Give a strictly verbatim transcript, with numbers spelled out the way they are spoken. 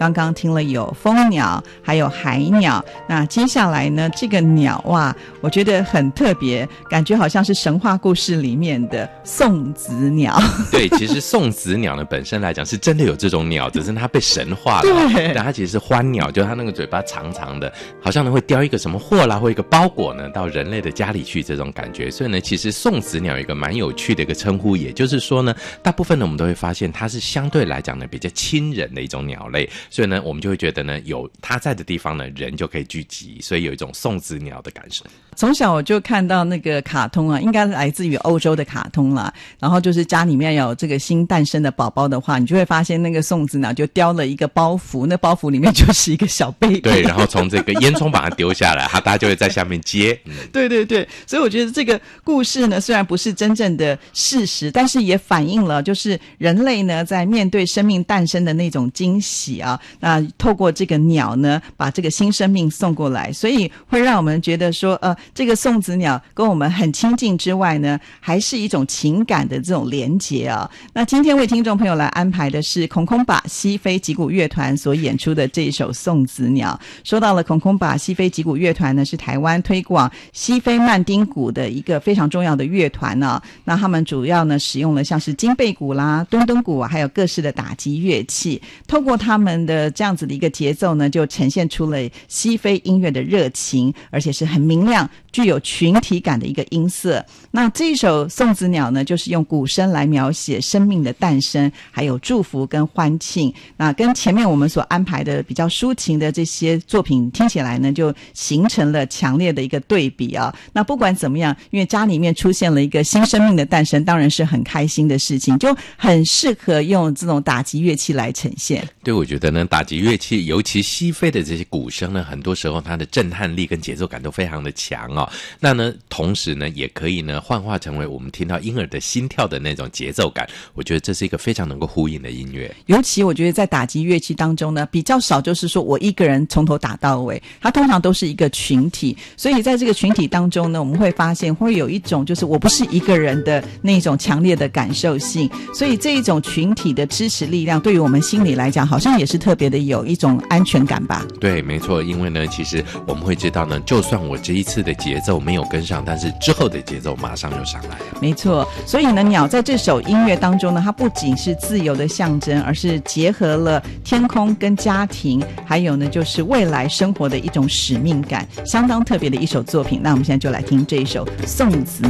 刚刚听了有蜂鸟还有海鸟，那接下来呢这个鸟哇我觉得很特别，感觉好像是神话故事里面的送子鸟。 对，其实送子鸟呢本身来讲是真的有这种鸟，只是它被神化了。 对， 但它其实是欢鸟，就它那个嘴巴长长的，好像呢会叼一个什么货啦或一个包裹呢到人类的家里去，这种感觉。所以呢其实送子鸟有一个蛮有趣的一个称呼，也就是说呢大部分呢我们都会发现它是相对来讲呢比较亲人的一种鸟类，所以呢我们就会觉得呢有它在的地方呢人就可以聚集，所以有一种送子鸟的感受。 从小我就看到那个卡通啊，应该来自于欧洲的卡通啦，然后就是家里面有这个新诞生的宝宝的话，你就会发现那个送子鸟就叼了一个包袱，那包袱里面就是一个小 baby。 对，然后从这个烟囱把它丢下来，它大家就会在下面接、嗯、 对对对，所以我觉得这个故事呢虽然不是真正的事实，但是也反映了就是人类呢在面对生命诞生的那种惊喜啊，那透过这个鸟呢把这个新生命送过来，所以会让我们觉得说呃，这个送子鸟跟我们很亲近之外呢还是一种情感的这种连结啊。那今天为听众朋友来安排的是空空把西非击鼓乐团所演出的这一首送子鸟。说到了空空把西非击鼓乐团呢是台湾推广西非曼丁鼓的一个非常重要的乐团啊，那他们主要呢使用了像是金贝鼓啦敦敦鼓啊还有各式的打击乐器，透过他们的这样子的一个节奏呢就呈现出了西非音乐的热情，而且是很明亮具有群体感的一个音色。那这一首送子鸟呢就是用鼓声来描写生命的诞生还有祝福跟欢庆，那跟前面我们所安排的比较抒情的这些作品听起来呢就形成了强烈的一个对比啊。那不管怎么样，因为家里面出现了一个新生命的诞生，当然是很开心的事情，就很适合用这种打击乐器来呈现。 对，我觉得呢打击乐器尤其西非的这些鼓声呢很多时候它的震撼力跟节奏感都非常的强哦。那呢同时呢也可以呢幻化成为我们听到婴儿的心跳的那种节奏感，我觉得这是一个非常能够呼应的音乐。 尤其我觉得在打击乐器当中呢比较少就是说我一个人从头打到尾，它通常都是一个群体，所以在这个群体当中呢我们会发现会有一种就是我不是一个人的那种强烈的感受性，所以这一种群体的支持力量对于我们心里来讲好像也是特别的有一种安全感吧。 对，没错，因为呢其实我们会知道呢就算我这一次的节奏没有跟上，但是之后的节奏马上就上来了。 没错，所以呢鸟在这首音乐当中呢它不仅是自由的象征，而是结合了天空跟家庭，还有呢就是未来生活的一种使命感，相当特别的一首作品。那我们现在就来听这一首送子